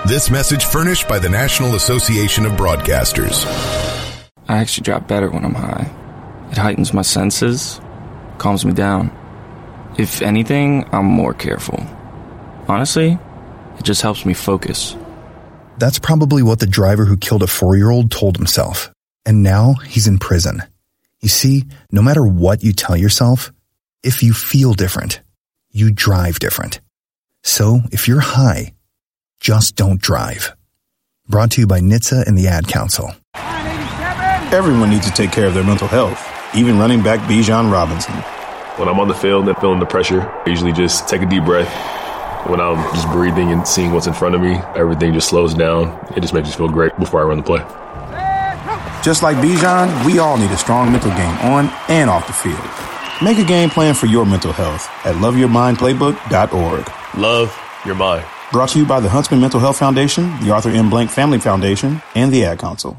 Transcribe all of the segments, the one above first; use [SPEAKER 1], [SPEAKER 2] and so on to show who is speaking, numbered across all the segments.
[SPEAKER 1] This message furnished by the National Association of Broadcasters.
[SPEAKER 2] I actually drop better when I'm high. It heightens my senses, calms me down. If anything, I'm more careful. Honestly, it just helps me focus.
[SPEAKER 3] That's probably what the driver who killed a 4-year-old told himself. And now he's in prison. You see, no matter what you tell yourself, if you feel different, you drive different. So if you're high, just don't drive. Brought to you by NHTSA and the Ad Council.
[SPEAKER 4] Everyone needs to take care of their mental health, even running back Bijan Robinson.
[SPEAKER 5] When I'm on the field and feeling the pressure, I usually just take a deep breath. When I'm just breathing and seeing what's in front of me, everything just slows down. It just makes me feel great before I run the play.
[SPEAKER 4] Just like Bijan, we all need a strong mental game on and off the field. Make a game plan for your mental health at loveyourmindplaybook.org.
[SPEAKER 5] Love your mind.
[SPEAKER 4] Brought to you by the Huntsman Mental Health Foundation, the Arthur M. Blank Family Foundation, and the Ad Council.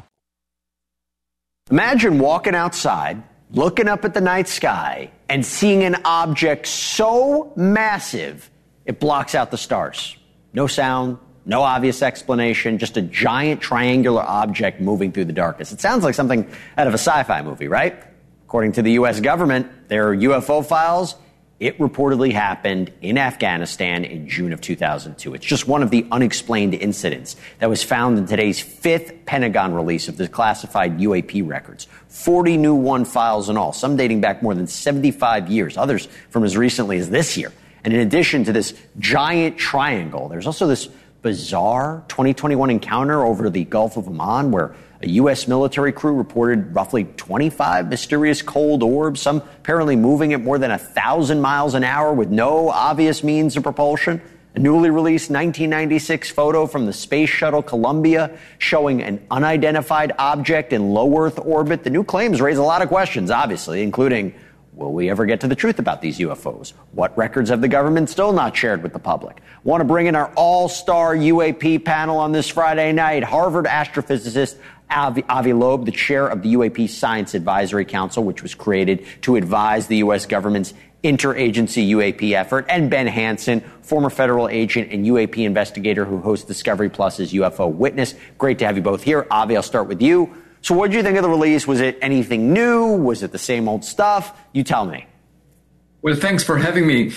[SPEAKER 6] Imagine walking outside, looking up at the night sky, and seeing an object so massive it blocks out the stars. No sound, no obvious explanation, just a giant triangular object moving through the darkness. It sounds like something out of a sci-fi movie, right? According to the U.S. government, their UFO files, it reportedly happened in Afghanistan in June of 2002. It's just one of the unexplained incidents that was found in today's 5th Pentagon release of the classified UAP records. 40 new one files in all, some dating back more than 75 years, others from as recently as this year. And in addition to this giant triangle, there's also this bizarre 2021 encounter over the Gulf of Oman where a U.S. military crew reported roughly 25 mysterious cold orbs, some apparently moving at more than 1,000 miles an hour with no obvious means of propulsion. A newly released 1996 photo from the Space Shuttle Columbia showing an unidentified object in low Earth orbit. The new claims raise a lot of questions, obviously, including, will we ever get to the truth about these UFOs? What records have the government still not shared with the public? Want to bring in our all-star UAP panel on this Friday night. Harvard astrophysicist Avi Loeb, the chair of the UAP Science Advisory Council, which was created to advise the U.S. government's interagency UAP effort, and Ben Hansen, former federal agent and UAP investigator who hosts Discovery Plus's UFO Witness. Great to have you both here. Avi, I'll start with you. So what did you think of the release? Was it anything new? Was it the same old stuff? You tell me.
[SPEAKER 7] Well, thanks for having me.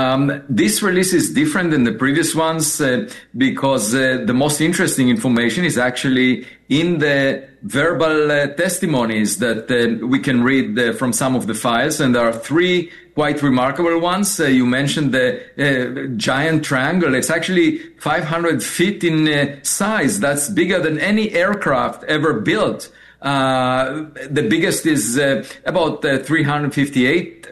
[SPEAKER 7] This release is different than the previous ones because the most interesting information is actually in the verbal testimonies that we can read from some of the files. And there are 3 quite remarkable ones. You mentioned the giant triangle. It's actually 500 feet in size. That's bigger than any aircraft ever built. The biggest is about 358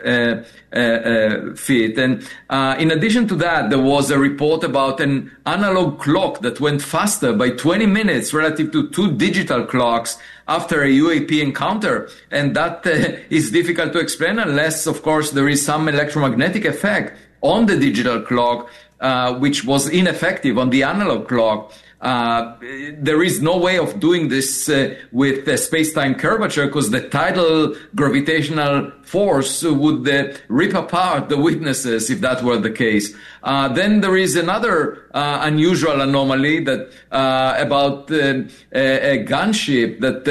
[SPEAKER 7] feet. And in addition to that, there was a report about an analog clock that went faster by 20 minutes relative to 2 digital clocks after a UAP encounter. And that is difficult to explain unless, of course, there is some electromagnetic effect on the digital clock, which was ineffective on the analog clock. There is no way of doing this with space-time curvature because the tidal gravitational force would rip apart the witnesses if that were the case. Then there is another unusual anomaly that about a gunship that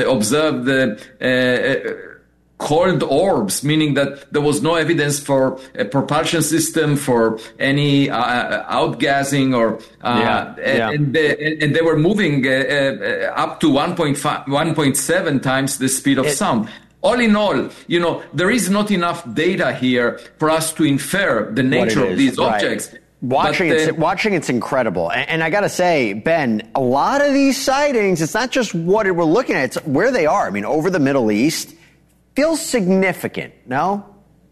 [SPEAKER 7] observed cold orbs, meaning that there was no evidence for a propulsion system, for any outgassing, or And, they were moving up to 1.7 times the speed of sound. All in all, there is not enough data here for us to infer the nature of these objects.
[SPEAKER 6] Watching it's incredible. And I got to say, Ben, a lot of these sightings, it's not just what we're looking at, it's where they are. I mean, over the Middle East, feels significant, no?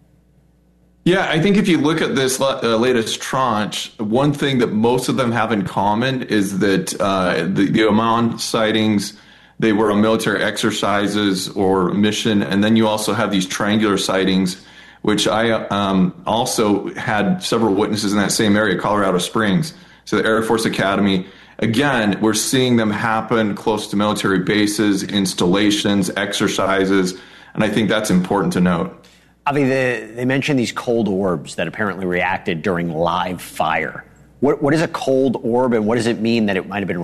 [SPEAKER 8] Yeah, I think if you look at this latest tranche, one thing that most of them have in common is that the Oman sightings, they were on military exercises or mission. And then you also have these triangular sightings, which I also had several witnesses in that same area, Colorado Springs. So the Air Force Academy. Again, we're seeing them happen close to military bases, installations, exercises. And I think that's important to note.
[SPEAKER 6] Avi, they mentioned these cold orbs that apparently reacted during live fire. What is a cold orb, and what does it mean that it might have been